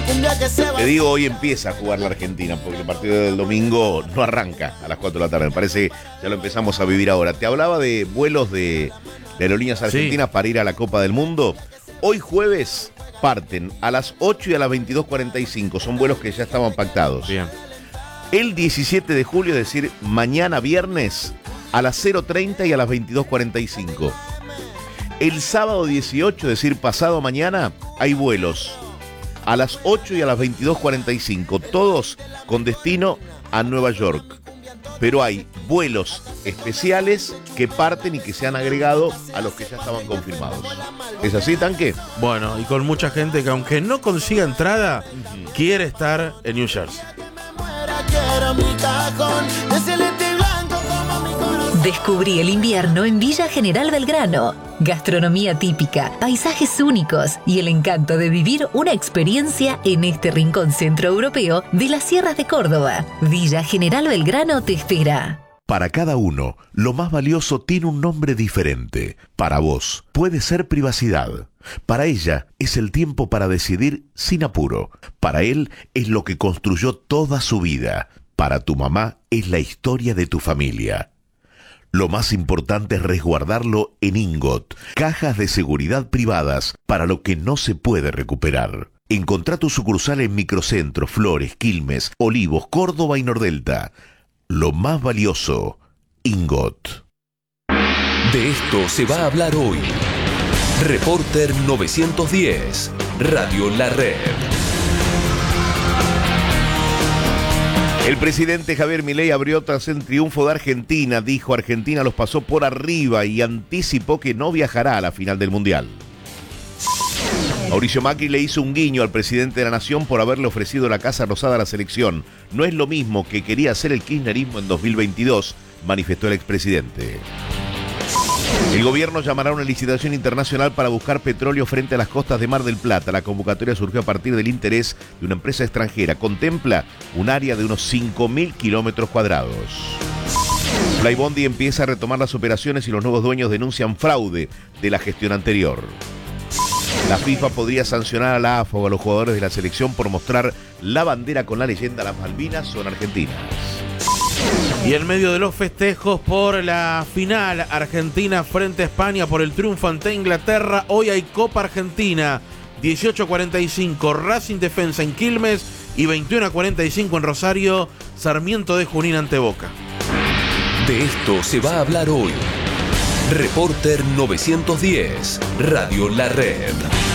Te digo, hoy empieza a jugar la Argentina, porque el partido del domingo no arranca a las 4 de la tarde. Me parece que ya lo empezamos a vivir ahora. Te hablaba de vuelos de aerolíneas argentinas para ir a la Copa del Mundo. Hoy jueves parten a las 8 y a las 22:45. Son vuelos que ya estaban pactados. Bien. El 17 de julio, es decir, mañana viernes, a las 0:30 y a las 22:45. El sábado 18, es decir, pasado mañana, hay vuelos a las 8 y a las 22:45, todos con destino a Nueva York. Pero hay vuelos especiales que parten y que se han agregado a los que ya estaban confirmados. ¿Es así, Tanque? Bueno, y con mucha gente que aunque no consiga entrada, quiere estar en New Jersey. Descubrí el invierno en Villa General Belgrano. Gastronomía típica, paisajes únicos y el encanto de vivir una experiencia en este rincón centroeuropeo de las sierras de Córdoba. Villa General Belgrano te espera. Para cada uno, lo más valioso tiene un nombre diferente. Para vos, puede ser privacidad. Para ella, es el tiempo para decidir sin apuro. Para él, es lo que construyó toda su vida. Para tu mamá, es la historia de tu familia. Lo más importante es resguardarlo en Ingot, cajas de seguridad privadas para lo que no se puede recuperar. Encontrá tu sucursal en Microcentro, Flores, Quilmes, Olivos, Córdoba y Nordelta. Lo más valioso, Ingot. De esto se va a hablar hoy. Reporter 910, Radio La Red. El presidente Javier Milei abrió tras el triunfo de Argentina. Dijo: Argentina los pasó por arriba y anticipó que no viajará a la final del Mundial. Mauricio Macri le hizo un guiño al presidente de la Nación por haberle ofrecido la Casa Rosada a la selección. No es lo mismo que quería hacer el kirchnerismo en 2022, manifestó el expresidente. El gobierno llamará a una licitación internacional para buscar petróleo frente a las costas de Mar del Plata. La convocatoria surgió a partir del interés de una empresa extranjera. Contempla un área de unos 5.000 kilómetros cuadrados. Flybondi empieza a retomar las operaciones y los nuevos dueños denuncian fraude de la gestión anterior. La FIFA podría sancionar a la AFA o a los jugadores de la selección por mostrar la bandera con la leyenda "Las Malvinas son argentinas". Y en medio de los festejos por la final Argentina frente a España por el triunfo ante Inglaterra, hoy hay Copa Argentina, 18:45 Racing Defensa en Quilmes y 21:45 en Rosario, Sarmiento de Junín ante Boca. De esto se va a hablar hoy. Reporter 910, Radio La Red.